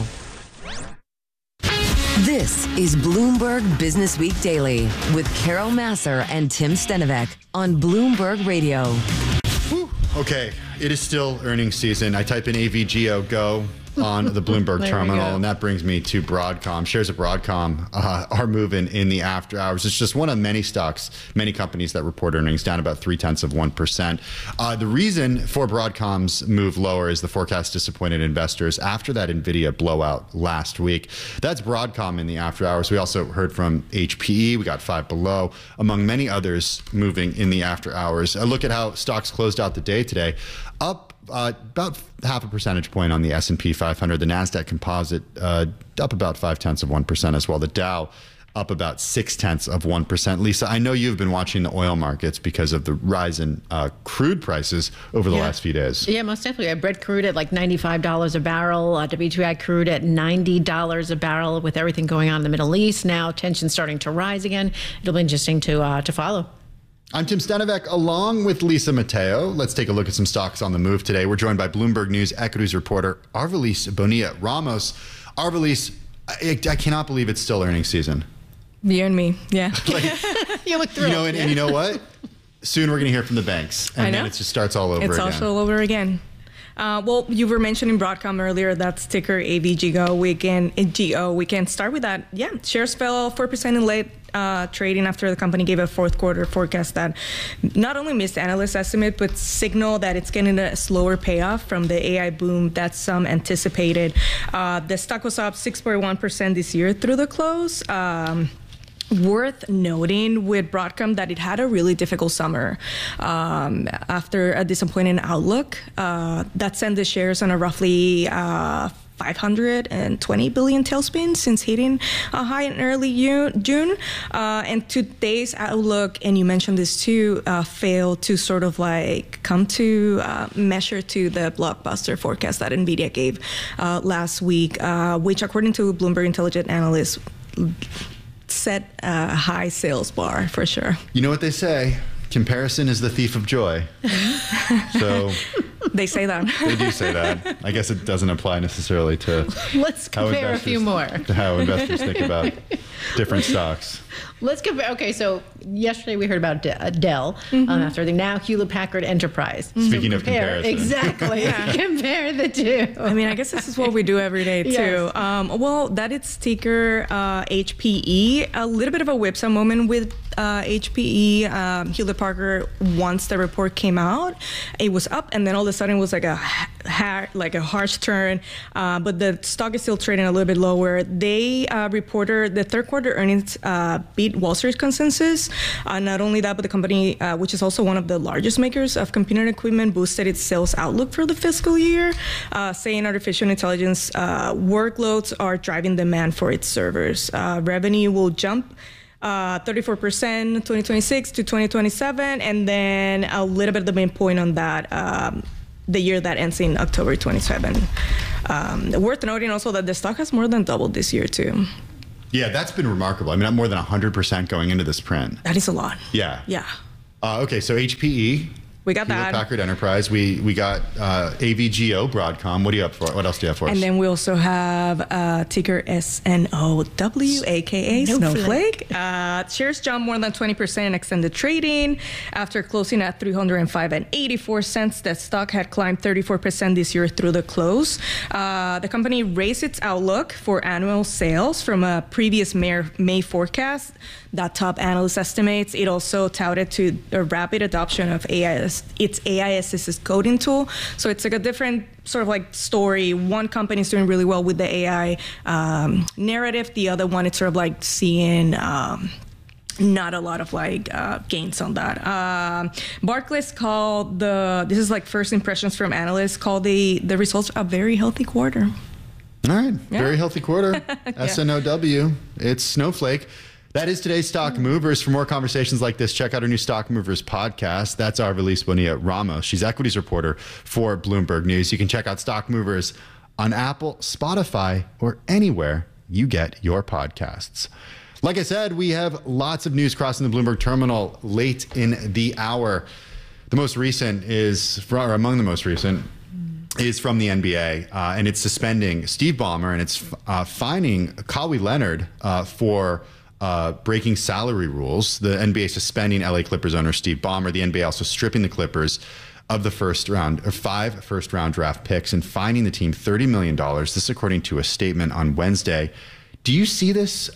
C: This is Bloomberg Business Week Daily with Carol Masser and Tim Stenovec on Bloomberg Radio.
B: Okay, it is still earnings season. I type in AVGO Go on the Bloomberg Terminal, and that brings me to Broadcom. Shares of Broadcom are moving in the after hours. It's just one of many stocks, many companies that report earnings down about 0.3%. The reason for Broadcom's move lower is the forecast disappointed investors after that NVIDIA blowout last week. That's Broadcom in the after hours. We also heard from HPE. We got Five Below, among many others moving in the after hours. A look at how stocks closed out the day today. Up about half a percentage point on the S&P 500. The NASDAQ composite up about 0.5% as well. The Dow up about 0.6%. Lisa, I know you've been watching the oil markets because of the rise in crude prices over the last few days.
N: Yeah, most definitely. Brent crude at like $95 a barrel. WTI crude at $90 a barrel with everything going on in the Middle East. Now tension starting to rise again. It'll be interesting to follow.
B: I'm Tim Stenovec, along with Lisa Mateo. Let's take a look at some stocks on the move today. We're joined by Bloomberg News equities reporter Arvilis Bonilla-Ramos. Arvilis, I cannot believe it's still earnings season.
E: You and me, yeah.
N: You look thrilled.
B: And you know what? Soon we're going to hear from the banks, and then it just starts all over again.
E: It's also all over again. Well, you were mentioning Broadcom earlier. That's ticker AVGO. We can start with that. Yeah, shares fell 4% in late trading after the company gave a fourth quarter forecast that not only missed analyst estimate, but signaled that it's getting a slower payoff from the AI boom that some anticipated. The stock was up 6.1% this year through the close. Worth noting with Broadcom that it had a really difficult summer after a disappointing outlook that sent the shares on a roughly 520 billion tailspin since hitting a high in early June. And today's outlook, and you mentioned this too, failed to sort of like come to measure to the blockbuster forecast that NVIDIA gave last week, which according to Bloomberg Intelligent Analysts set a high sales bar for sure.
B: You know what they say? Comparison is the thief of joy. So
E: they say that.
B: They do say that. I guess it doesn't apply necessarily to
N: Let's compare a few more.
B: To how investors think about different stocks.
N: Let's compare. Okay, so yesterday we heard about Dell after everything. Now Hewlett-Packard Enterprise.
B: Speaking of comparison.
N: Exactly. Compare the two.
E: I mean, I guess this is what we do every day, too. Yes. Well, that is ticker HPE. A little bit of a whipsaw moment with HPE. Hewlett-Packard, once the report came out, it was up, and then all of a sudden it was like a harsh turn. But the stock is still trading a little bit lower. They reported the third quarter earnings beat Wall Street consensus. Not only that, but the company, which is also one of the largest makers of computer equipment, boosted its sales outlook for the fiscal year, saying artificial intelligence workloads are driving demand for its servers. Revenue will jump 34% 2026 to 2027, and then a little bit of the main point on that, the year that ends in October 27. Worth noting also that the stock has more than doubled this year too.
B: Yeah, that's been remarkable. I mean, more than 100% going into this print.
E: That is a lot.
B: Yeah.
E: Yeah.
B: Okay, so HPE.
E: We got that.
B: Hewlett-Packard Enterprise. We got AVGO, Broadcom. What do you have for? What else do you have for us?
E: And then we also have ticker SNOW, aka Snowflake. Shares jumped more than 20% in extended trading after closing at $305.84. The stock had climbed 34% this year through the close. The company raised its outlook for annual sales from a previous May forecast that top analyst estimates. It also touted to a rapid adoption of its AI assisted coding tool. So it's like a different sort of like story. One company is doing really well with the AI narrative. The other one, it's sort of like seeing not a lot of like gains on that. Barclays called this is like first impressions from analysts, called the results a very healthy quarter.
B: All right. Yeah. Very healthy quarter. SNOW. It's Snowflake. That is today's Stock Movers. For more conversations like this, check out our new Stock Movers podcast. That's Arvalis Bonilla Ramos. She's equities reporter for Bloomberg News. You can check out Stock Movers on Apple, Spotify, or anywhere you get your podcasts. Like I said, we have lots of news crossing the Bloomberg terminal late in the hour. The most recent among the most recent is from the NBA, and it's suspending Steve Ballmer, and it's fining Kawhi Leonard for breaking salary rules. The NBA suspending LA Clippers owner Steve Ballmer. The NBA also stripping the Clippers of the 5 first-round draft picks and fining the team $30 million. This, according to a statement on Wednesday. Do you see this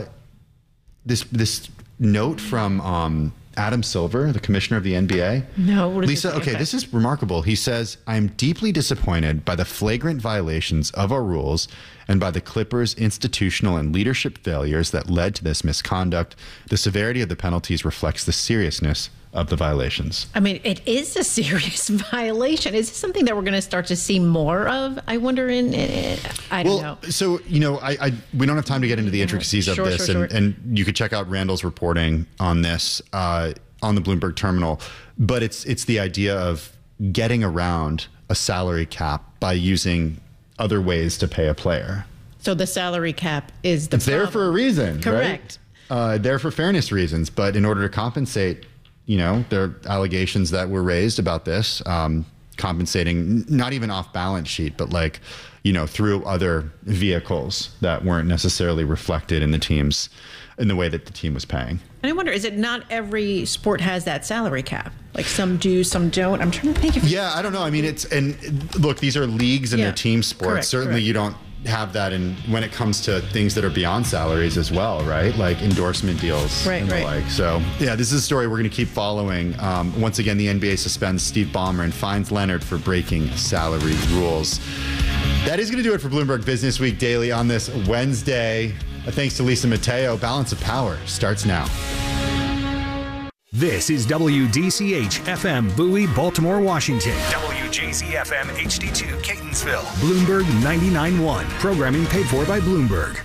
B: this note from Adam Silver, the commissioner of the NBA?
N: No.
B: Lisa, okay, this is remarkable. He says, "I'm deeply disappointed by the flagrant violations of our rules and by the Clippers' institutional and leadership failures that led to this misconduct. The severity of the penalties reflects the seriousness of the violations."
N: I mean, it is a serious violation. Is this something that we're going to start to see more of? I wonder. I don't know.
B: So we don't have time to get into the intricacies of this, and you could check out Randall's reporting on this on the Bloomberg terminal. But it's the idea of getting around a salary cap by using other ways to pay a player.
N: So the salary cap is
B: it's there for a reason,
N: correct?
B: Right? There for fairness reasons, but in order to compensate. There are allegations that were raised about this, compensating not even off balance sheet, but through other vehicles that weren't necessarily reflected in the way that the team was paying.
N: And I wonder, is it not every sport has that salary cap? Like some do, some don't. I'm trying to think of.
B: Yeah, I don't know. I mean, look, these are leagues and they're team sports.
N: Correct,
B: Certainly, you don't have that when it comes to things that are beyond salaries as well, right? Like endorsement deals and the like. So yeah, this is a story we're going to keep following. Once again, the NBA suspends Steve Ballmer and fines Leonard for breaking salary rules. That is going to do it for Bloomberg Business Week Daily on this Wednesday. Thanks to Lisa Mateo. Balance of Power starts now.
K: This is WDCH FM Bowie, Baltimore, Washington. WJZ FM HD2 Catonsville. Bloomberg 99.1. Programming paid for by Bloomberg.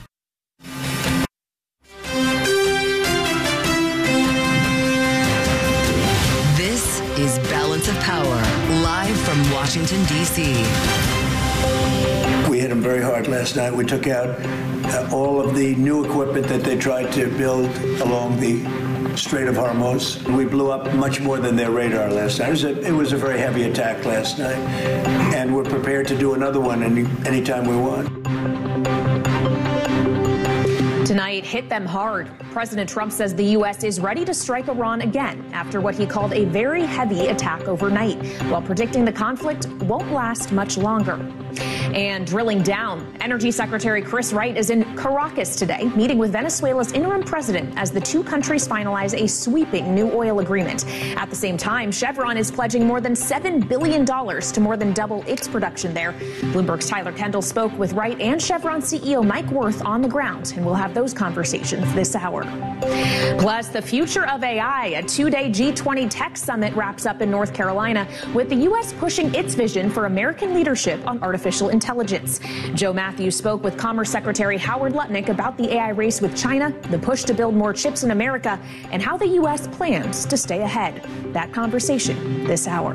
C: This is Balance of Power, live from Washington, D.C.
A: We hit them very hard last night. We took out all of the new equipment that they tried to build along the Strait of Hormuz. We blew up much more than their radar last night. It was a very heavy attack last night, and we're prepared to do another one anytime we want.
M: Tonight hit them hard. President Trump says the U.S. is ready to strike Iran again after what he called a very heavy attack overnight, while predicting the conflict won't last much longer. And drilling down, Energy Secretary Chris Wright is in Caracas today, meeting with Venezuela's interim president as the two countries finalize a sweeping new oil agreement. At the same time, Chevron is pledging more than $7 billion to more than double its production there. Bloomberg's Tyler Kendall spoke with Wright and Chevron CEO Mike Wirth on the ground, and we'll have those conversations this hour. Plus, the future of AI, a two-day G20 tech summit wraps up in North Carolina, with the U.S. pushing its vision for American leadership on artificial intelligence. Joe Matthews spoke with Commerce Secretary Howard Lutnick about the AI race with China, the push to build more chips in America, and how the U.S. plans to stay ahead. That conversation this hour.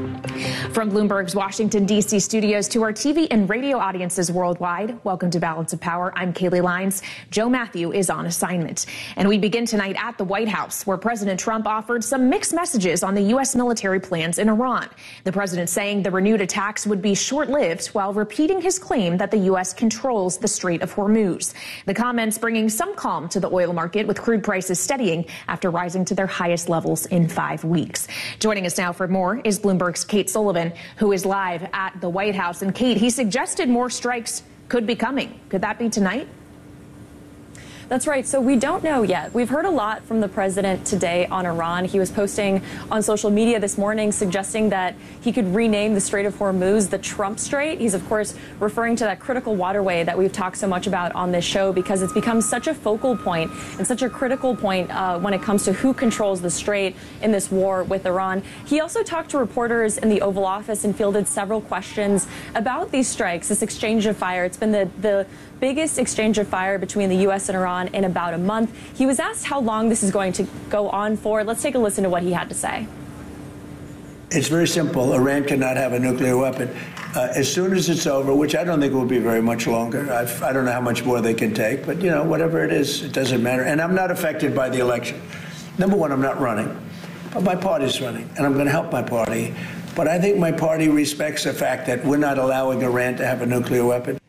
M: From Bloomberg's Washington, D.C. studios to our TV and radio audiences worldwide, welcome to Balance of Power. I'm Kaylee Lyons. Joe Matthew is on assignment. And we begin tonight at the White House, where President Trump offered some mixed messages on the U.S. military plans in Iran. The president saying the renewed attacks would be short-lived, while repeating his claim that the U.S. controls the Strait of Hormuz. The comments bringing some calm to the oil market, with crude prices steadying after rising to their highest levels in 5 weeks. Joining us now for more is Bloomberg's Kate Sullivan, who is live at the White House. And Kate, he suggested more strikes could be coming. Could that be tonight?
O: That's right. So we don't know yet. We've heard a lot from the president today on Iran. He was posting on social media this morning suggesting that he could rename the Strait of Hormuz the Trump Strait. He's, of course, referring to that critical waterway that we've talked so much about on this show, because it's become such a focal point and such a critical point when it comes to who controls the strait in this war with Iran. He also talked to reporters in the Oval Office and fielded several questions about these strikes, this exchange of fire. It's been the biggest exchange of fire between the U.S. and Iran in about a month. He was asked how long this is going to go on for. Let's take a listen to what he had to say.
A: It's very simple. Iran cannot have a nuclear weapon. As soon as it's over, which I don't think will be very much longer. I don't know how much more they can take, but, you know, whatever it is, it doesn't matter. And I'm not affected by the election. Number one, I'm not running, but my party's running, and I'm going to help my party. But I think my party respects the fact that we're not allowing Iran to have a nuclear weapon.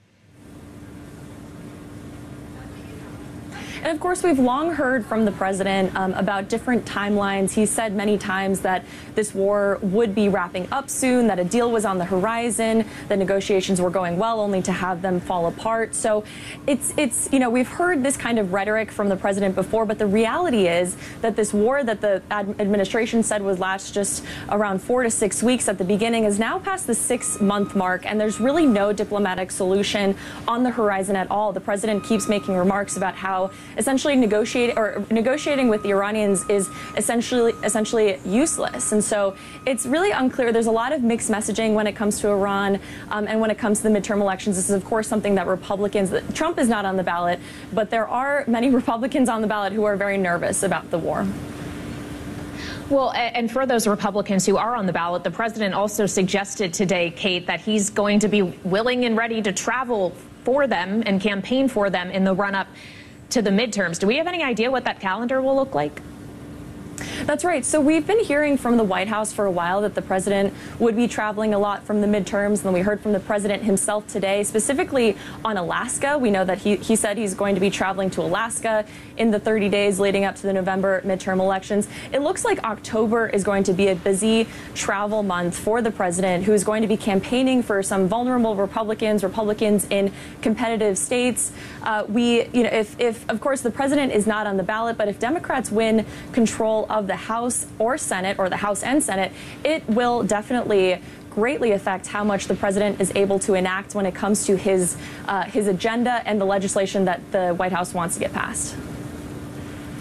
O: And of course, we've long heard from the president about different timelines. He said many times that this war would be wrapping up soon, that a deal was on the horizon, that negotiations were going well, only to have them fall apart. So it's you know, we've heard this kind of rhetoric from the president before, but the reality is that this war that the administration said would last just around 4 to 6 weeks at the beginning is now past the 6-month mark, and there's really no diplomatic solution on the horizon at all. The president keeps making remarks about how essentially negotiating with the Iranians is essentially useless. And so it's really unclear. There's a lot of mixed messaging when it comes to Iran and when it comes to the midterm elections. This is, of course, something that Trump is not on the ballot, but there are many Republicans on the ballot who are very nervous about the war.
M: Well, and for those Republicans who are on the ballot, the president also suggested today, Kate, that he's going to be willing and ready to travel for them and campaign for them in the run-up to the midterms. Do we have any idea what that calendar will look like?
O: That's right. So we've been hearing from the White House for a while that the president would be traveling a lot from the midterms. And we heard from the president himself today, specifically on Alaska. We know that he said he's going to be traveling to Alaska in the 30 days leading up to the November midterm elections. It looks like October is going to be a busy travel month for the president, who is going to be campaigning for some vulnerable Republicans in competitive states. If of course the president is not on the ballot, but if Democrats win control of the House or Senate, or the House and Senate, it will definitely greatly affect how much the president is able to enact when it comes to his agenda and the legislation that the White House wants to get passed.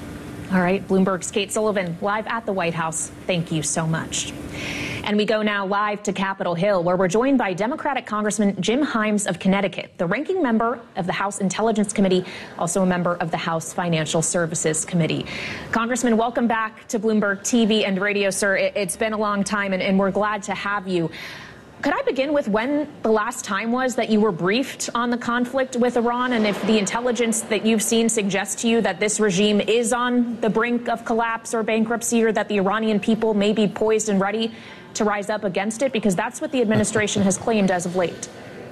M: All right, Bloomberg's Kate Sullivan, live at the White House. Thank you so much. And we go now live to Capitol Hill, where we're joined by Democratic Congressman Jim Himes of Connecticut, the ranking member of the House Intelligence Committee, also a member of the House Financial Services Committee. Congressman, welcome back to Bloomberg TV and radio, sir. It's been a long time, and we're glad to have you. Could I begin with when the last time was that you were briefed on the conflict with Iran, and if the intelligence that you've seen suggests to you that this regime is on the brink of collapse or bankruptcy, or that the Iranian people may be poised and ready to rise up against it? Because that's what the administration has claimed as of late.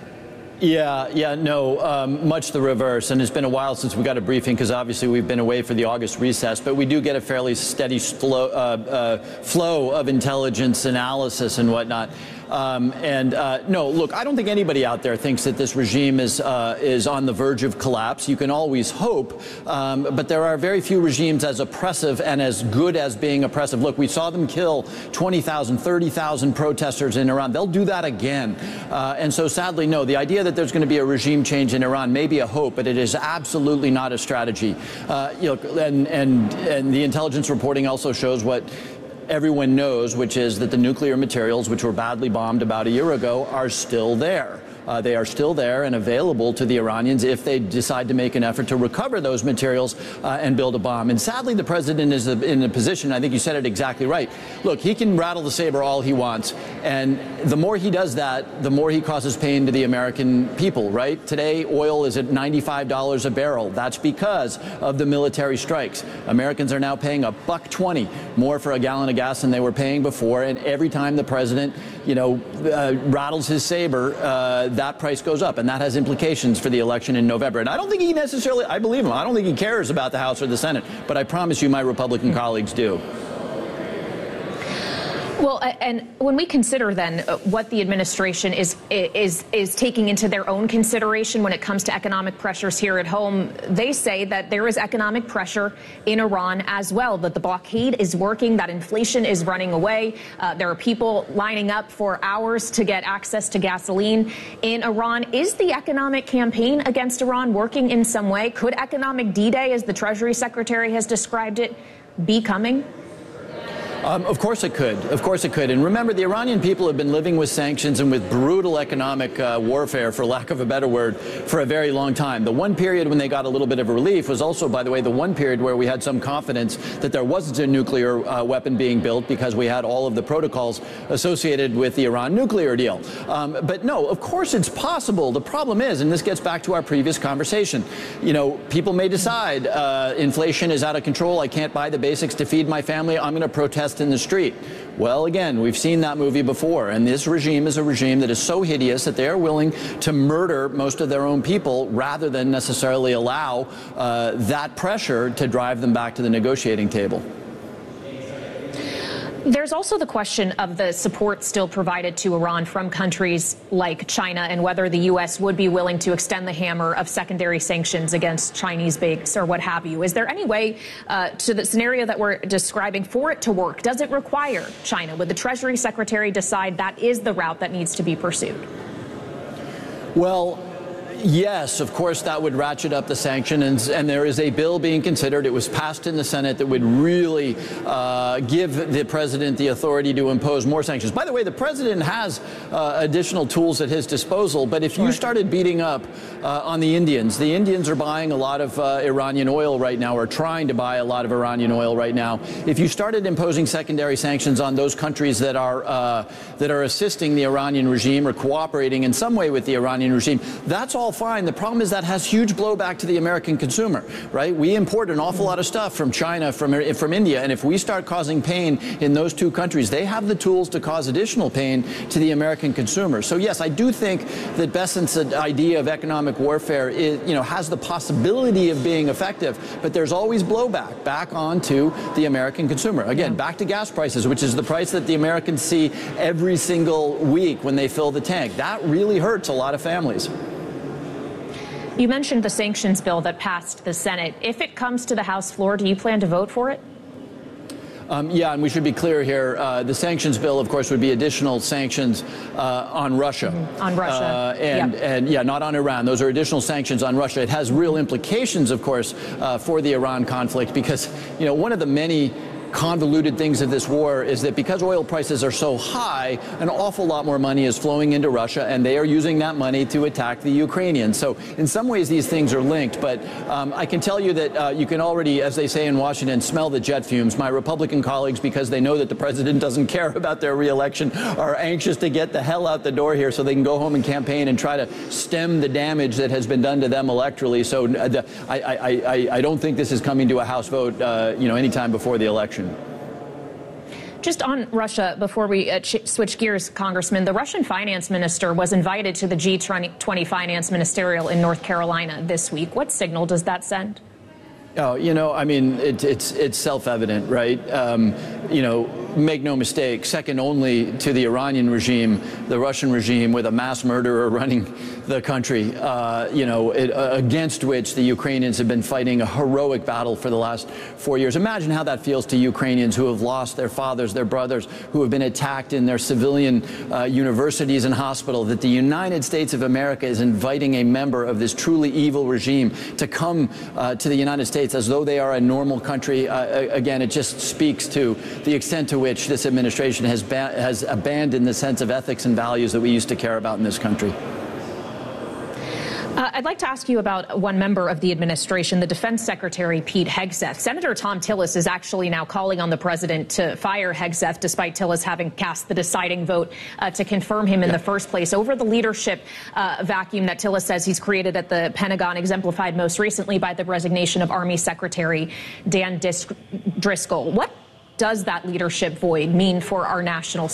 P: No, much the reverse. And it's been a while since we got a briefing because obviously we've been away for the August recess. But we do get a fairly steady flow of intelligence analysis and whatnot. No, look, I don't think anybody out there thinks that this regime is on the verge of collapse. You can always hope, but there are very few regimes as oppressive and as good as being oppressive. Look, we saw them kill 20,000, 30,000 protesters in Iran. They'll do that again. And so sadly, no, the idea that there's going to be a regime change in Iran may be a hope, but it is absolutely not a strategy. And the intelligence reporting also shows what everyone knows, which is that the nuclear materials, which were badly bombed about a year ago, are still there. They are still there and available to the Iranians if they decide to make an effort to recover those materials and build a bomb. And sadly, the president is in a position, I think you said it exactly right. Look, he can rattle the saber all he wants. And the more he does that, the more he causes pain to the American people, right? Today, oil is at $95 a barrel. That's because of the military strikes. Americans are now paying $1.20 more for a gallon of gas than they were paying before. And every time the president, rattles his saber, that price goes up, and that has implications for the election in November. And I don't think he necessarily, I believe him, I don't think he cares about the House or the Senate, but I promise you my Republican colleagues do.
M: Well, and when we consider then what the administration is taking into their own consideration when it comes to economic pressures here at home, they say that there is economic pressure in Iran as well, that the blockade is working, that inflation is running away. There are people lining up for hours to get access to gasoline in Iran. Is the economic campaign against Iran working in some way? Could economic D-Day, as the Treasury Secretary has described it, be coming?
P: Of course it could. Of course it could. And remember, the Iranian people have been living with sanctions and with brutal economic warfare, for lack of a better word, for a very long time. The one period when they got a little bit of relief was also, by the way, the one period where we had some confidence that there wasn't a nuclear weapon being built because we had all of the protocols associated with the Iran nuclear deal. But no, of course it's possible. The problem is, and this gets back to our previous conversation, people may decide inflation is out of control. I can't buy the basics to feed my family. I'm going to protest in the street. Well, again, we've seen that movie before, and this regime is a regime that is so hideous that they are willing to murder most of their own people rather than necessarily allow that pressure to drive them back to the negotiating table.
M: There's also the question of the support still provided to Iran from countries like China, and whether the U.S. would be willing to extend the hammer of secondary sanctions against Chinese banks or what have you. Is there any way to the scenario that we're describing for it to work? Does it require China? Would the Treasury Secretary decide that is the route that needs to be pursued?
P: Well, yes, of course, that would ratchet up the sanctions, and there is a bill being considered. It was passed in the Senate that would really give the president the authority to impose more sanctions. By the way, the president has additional tools at his disposal, but if you started beating up on the Indians are buying a lot of Iranian oil right now, or trying to buy a lot of Iranian oil right now. If you started imposing secondary sanctions on those countries that are assisting the Iranian regime or cooperating in some way with the Iranian regime, that's all fine. The problem is that has huge blowback to the American consumer, right? We import an awful lot of stuff from China, from India, and if we start causing pain in those two countries, they have the tools to cause additional pain to the American consumer. So yes, I do think that Bessent's idea of economic warfare is, has the possibility of being effective, but there's always blowback back onto the American consumer. Again, back to gas prices, which is the price that the Americans see every single week when they fill the tank. That really hurts a lot of families.
M: You mentioned the sanctions bill that passed the Senate. If it comes to the House floor, do you plan to vote for it?
P: Yeah, and we should be clear here. The sanctions bill, of course, would be additional sanctions on Russia.
O: On Russia.
P: And not on Iran. Those are additional sanctions on Russia. It has real implications, of course, for the Iran conflict because, one of the many convoluted things of this war is that because oil prices are so high, an awful lot more money is flowing into Russia, and they are using that money to attack the Ukrainians. So in some ways, these things are linked. But I can tell you that you can already, as they say in Washington, smell the jet fumes. My Republican colleagues, because they know that the president doesn't care about their reelection, are anxious to get the hell out the door here so they can go home and campaign and try to stem the damage that has been done to them electorally. So I don't think this is coming to a House vote, anytime before the election.
O: Just on Russia, before we switch gears, Congressman, the Russian finance minister was invited to the G20 finance ministerial in North Carolina this week. What signal does that send?
P: Oh, it's self-evident, right? Make no mistake, second only to the Iranian regime, the Russian regime with a mass murderer running the country, against which the Ukrainians have been fighting a heroic battle for the last 4 years. Imagine how that feels to Ukrainians who have lost their fathers, their brothers, who have been attacked in their civilian universities and hospitals, that the United States of America is inviting a member of this truly evil regime to come to the United States as though they are a normal country. Again, it just speaks to the extent to which this administration has abandoned the sense of ethics and values that we used to care about in this country.
O: I'd like to ask you about one member of the administration, the Defense Secretary Pete Hegseth. Senator Tom Tillis is actually now calling on the president to fire Hegseth, despite Tillis having cast the deciding vote to confirm him in the first place. Over the leadership vacuum that Tillis says he's created at the Pentagon, exemplified most recently by the resignation of Army Secretary Dan Driscoll. What does that leadership void mean for our national